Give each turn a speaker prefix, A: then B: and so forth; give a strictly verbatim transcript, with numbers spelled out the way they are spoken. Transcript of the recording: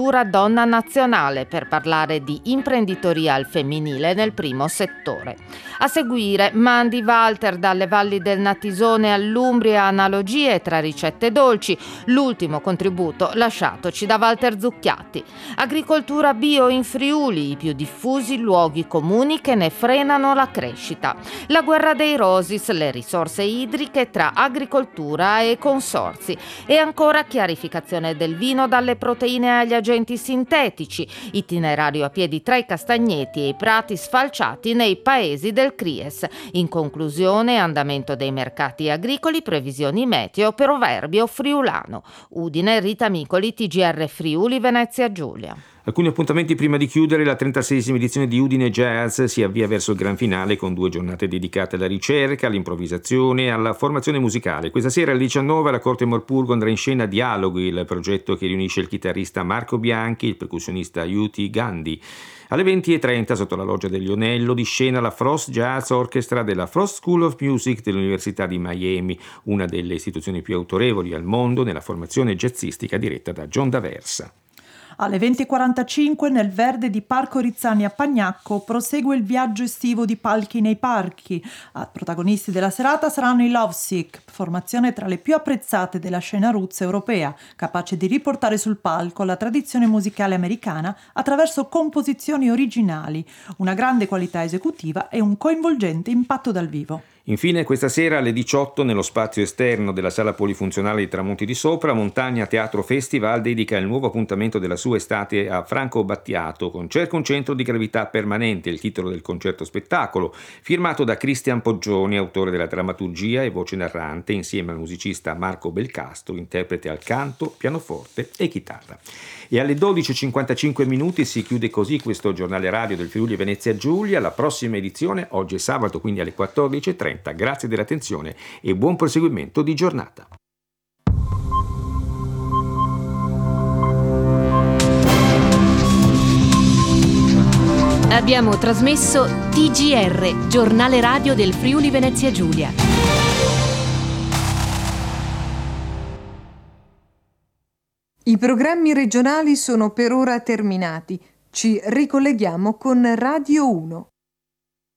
A: candidatura Donna Nazionale per parlare di imprenditoria al femminile nel primo settore. A seguire Mandy Walter dalle valli del Natisone all'Umbria, analogie tra ricette dolci, l'ultimo contributo lasciatoci da Walter Zucchiatti. Agricoltura bio in Friuli, i più diffusi luoghi comuni che ne frenano la crescita. La guerra dei Rosis, le risorse idriche tra agricoltura e consorzi. E ancora chiarificazione del vino dalle proteine agli agenti sintetici, itinerario a piedi tra i castagneti e i prati sfalciati nei paesi del Cries. In conclusione, andamento dei mercati agricoli, previsioni meteo, proverbio friulano. Udine, Rita Micoli, T G R Friuli, Venezia Giulia.
B: Alcuni appuntamenti prima di chiudere. La trentaseiesima edizione di Udine Jazz si avvia verso il gran finale con due giornate dedicate alla ricerca, all'improvvisazione e alla formazione musicale. Questa sera alle diciannove alla Corte Morpurgo andrà in scena Dialoghi, il progetto che riunisce il chitarrista Marco Bianchi e il percussionista Yuti Gandhi. Alle venti e trenta sotto la loggia del Lionello di scena la Frost Jazz Orchestra della Frost School of Music dell'Università di Miami, una delle istituzioni più autorevoli al mondo nella formazione jazzistica diretta da John D'Aversa.
C: Alle venti e quarantacinque nel verde di Parco Rizzani a Pagnacco prosegue il viaggio estivo di Palchi nei Parchi. A protagonisti della serata saranno i Lovesick, formazione tra le più apprezzate della scena roots europea, capace di riportare sul palco la tradizione musicale americana attraverso composizioni originali, una grande qualità esecutiva e un coinvolgente impatto dal vivo.
B: Infine questa sera alle diciotto nello spazio esterno della sala polifunzionale di Tramonti di Sopra, Montagna Teatro Festival dedica il nuovo appuntamento della sua estate a Franco Battiato con Cerca un centro di gravità permanente, il titolo del concerto spettacolo, firmato da Cristian Poggioni, autore della drammaturgia e voce narrante, insieme al musicista Marco Belcastro, interprete al canto, pianoforte e chitarra. E alle dodici e cinquantacinque minuti si chiude così questo giornale radio del Friuli Venezia Giulia. La prossima edizione oggi è sabato, quindi alle quattordici e trenta. Grazie dell'attenzione e buon proseguimento di giornata.
D: Abbiamo trasmesso T G R, giornale radio del Friuli Venezia Giulia.
E: I programmi regionali sono per ora terminati. Ci ricolleghiamo con Radio uno.